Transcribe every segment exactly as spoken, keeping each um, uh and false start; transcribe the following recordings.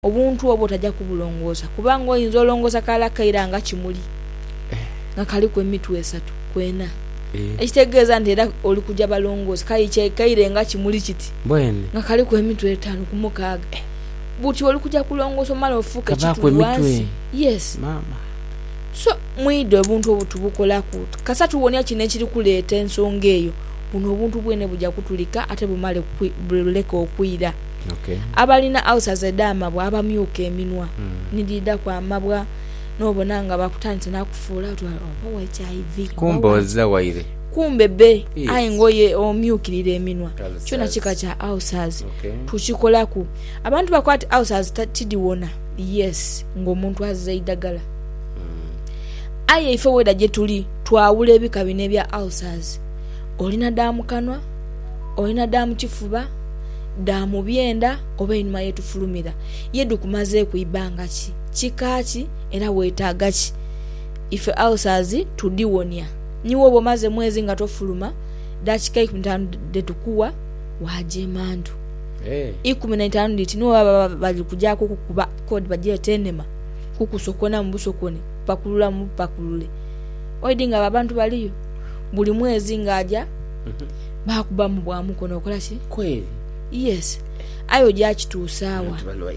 obuntu obwo tajja kubulongoosa kubanga oyinza olongoosa kala kaira nga kimuli nga kali ku emitwe esatu kwena ekitegeeza nti era oli kujja balongoosa kali kye kaire nga kimuli kiti bwene nga kali ku emitwe etaano ku mukaaga buti oli kujja kulongoosa mala ofuuka kitu wansi yes mama so mwide obuntu obwo tubukola ku kasatu wonya kine kiri kuleeta ensonga eyo buno obuntu bwene bujja kutulika ate bumale buleka okwira. Okay. Abalina ulcers edama bwa abamyuka eminwa mm. nidida kwa amabwa nobonanga bakutandise nakufuula owa H I V kumboza waire kumbe be yes. Ayingoye omyukirire eminwa kyona kika kya ulcers. Okay. Tuchikolaku abantu bakwati ulcers tidiwona yes ng'omuntu azza idagala mm. Aye ife weda gye tuli twawula ebika bine bya ulcers. Olina damu kanwa, olina damu kifuba, damu byenda oba enuma yetu fulumira yedu kumaze kuibanga ki chikachi era wetaaga ki ife ulcers tudiwonya niwo obo maze mwezi nga tofuluma dakika ikumi de tukuwa waje mandu eh hey. ikumi na tano nditi niwo baba bali kujako kukuba code baje tenema kukusokona mbusokone pakulula mu pakulule oidinga abantu baliyo buli mwezi ngaja bakuba mu bwa mukono okola ki kweli yes ayo jakituusawa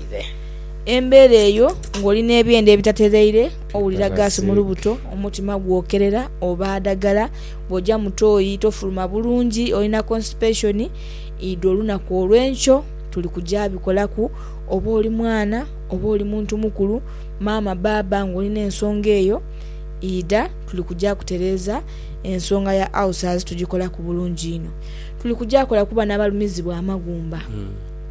embera eyo ng'olina ebyenda ebitatereire owulira gaasi mu lubuto omutima gwokerera oba adagala bw'ojja mutooyi tofuluma bulungi olina constipation iddo olunaku olw'enkyo tuli kujja bikolaku oba oli mwana oba oli muntu mukulu maama baba ng'olina ensonga eyo ida tuli kujja kutereeza ensonga ya ulcers tugikola ku bulungi ino tuli kujja kola kuba n'abalumizibwa amagumba mm.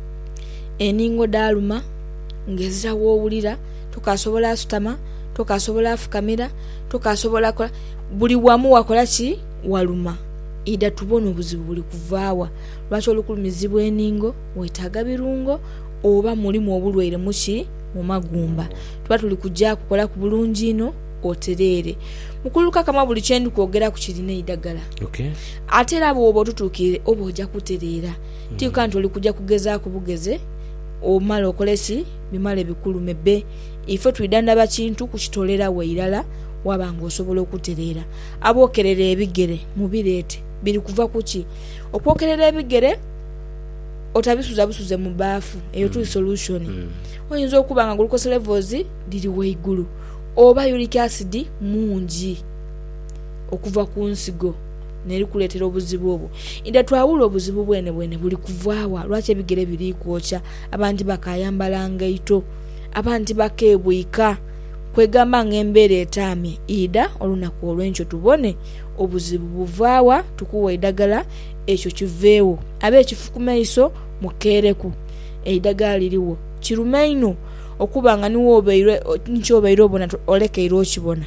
Eningo daluma ngezira woowulira tukasobola asutama tukasobola afukamira tukasobola kola buli wamu wakola ki waluma ida tubona obuzibu buli kuvaawa lwaki olukulumizibwa eningo wetaaga birungo oba mulimu obulwaire muki mu magumba tuba tuli kujja kukola ku bulungi ino oterere mukuluka kama buli kyendu kwogera ku kirina idagala. Okay. Atera abo obo tutukire obo ojja kuterera mm. Tikanti oli kujja kugeza kubugeze o malo okolesi bimale bikulu mebe ife tuidanda bakintu kukitolera weirala wabanga osobola okuterera abokerera ebigere mubirete biri kuva kuki okwokerera ebigere otabisuza busuze mu baafu eyo mm. tu solution mm. Oyinza okubanga glucose levels diri weigulu oba uric acid mungi okuva ku nsigo neri kuletera obuzibu obwo inda twawula obuzibu bwene bwene buli kuvaawa lwaki ebigere biri kwokya abantu bakayambalanga ito abantu bakebwika kwegamba ng'embeera etami ida olunaku olw'enkyo tubone obuzibu buvaawa tukuwa idagala ekyo kiveewo abe ekifuku maiso mukeereku eidagala liriwo kirumaino okubanga niwo obeire ncho obeire obona olekeiro okibona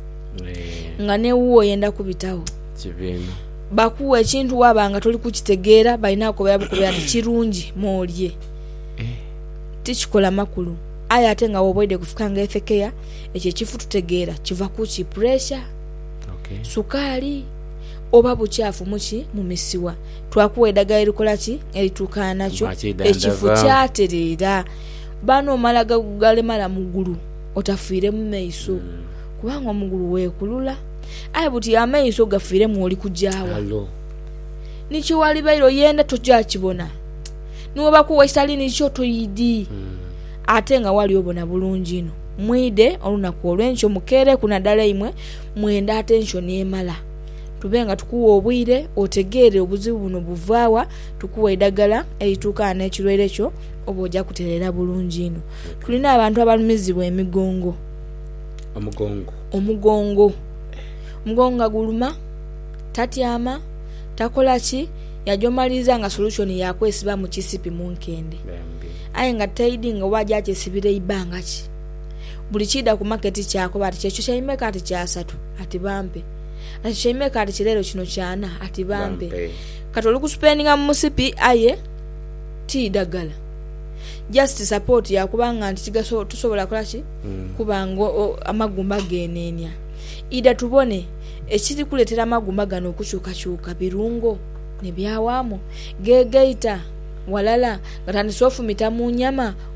yeah. Nga newo yenda kubitawo kibino bakuwa ekintu wabanga toli kukitegeera balina akobera bukobera kirungi molye eh tichikola makulu aya ate nga woboide kufukanga efekeya ekyo kifu tutegeera kiva ku chi pressure okay sukali oba buchafu muki mumisiwa twakuwa edagala erikola ki erituka nacho ekifu kyaterera bano malaga gale mala mugulu otafiire mu meiso mm. Kubanga mugulu wekulula aye buti ameiso gafiire mu oli kujawa allo nicho wali bairo yenda tojja kibona niwo bakuwa isali nicho toyidi mm. Ate nga wali obona bulungi no mwide olunaku olw'enkyo mukeere kuna dala imwe mwenda attention emala tubenga tukuwa obwire otegeere obuzibu buno buvaawa tukuwa idagala erituuka n'ekirwere kyo oba ojja kuterera bulungi ino. Okay. Tulina abantu abalumizibwa emigongo omugongo omugongo mugonga guluma tatyama takola ki yajomaliza nga solution yakwesiba mu kisipi mu nkende aye nga trading waja akisibire ibanga ki buli kida ku market kyako bati kyekyo kyayimeka ati kyasatu ati bampe ati kyayimeka ati kirero kino kyana ati bampe, bampe. Katolu kuspendinga mu musipi aye ti dagala just support ya kubanga anti tigaso tusobola kola ki mm. Kubango amagumba genenya ida tubone ekiri kuletera amagumba gano okukyuka kyuka birungo ne byawamo gegeita walala gatandise ofumita mu nyama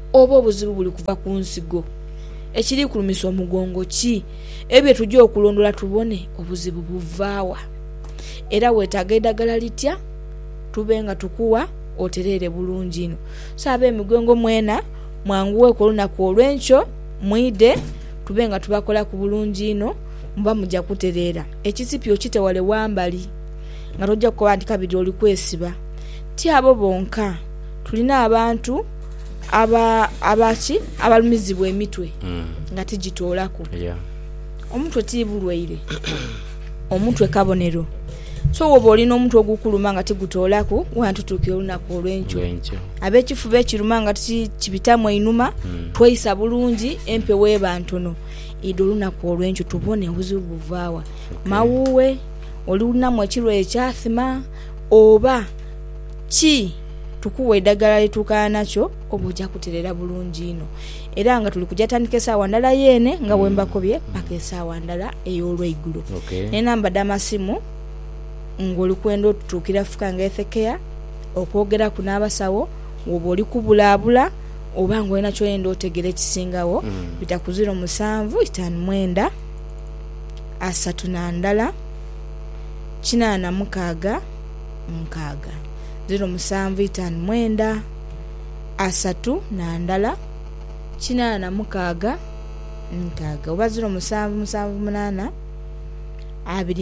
oba obuzibu buli kuva ku nsigo ekiri kulumisa omugongo ki ebyo tujja okulondola tubone obuzibu buvaawa era weetaaga eddagala litya tubenga tukuwa oterere bulungi ino saaba emigongo mwena mwanguwe ku lunaku olw'enkyo mwide tubenga tubakola ku bulungi ino mba mujja kutereera ekisipyo kitewale wambali nga tojja kuba nti kabiri oli kwesiba ti abo bonka tulina abantu aba abaki abalumizibwa emitwe mm. nga tigitoolako yeah. omutwe tibulwaire omutwe kabonero so woba olina omutwe ogukuluma nga tigutoolaku wantutuukira olunaku olw'enkyo ab'ekifuba ekiruma nga kibitamu einuma mm. tweyisa bulungi empe weeba ntono idde olunaku olw'enkyo tubone obuzibu buvaawa okay. mawuwe olinamu ekirwa ekyathima oba ki tukuwa eddagala lituukana nakyo oba ojja kuterera bulungi ino era nga tuli kujja tandika essaawa ndala yeene nga bwembakobye paka essaawa ndala ey'olweigulu okay. n'enamba d'amasimu ng'oli kwenda otutuukira Fukanga Health Care okwogera ku n'abasawo woba oli kubulaabula oba ng'olina kyoyenda otegera ekisingawo mm. bita ku ziro musanvu itaano mwenda asatu na ndala kinaana mukaaga nkaaga ziro musanvu itaano mwenda asatu na ndala kinaana mukaaga nkaaga oba ziro musanvu musanvu munaana abiri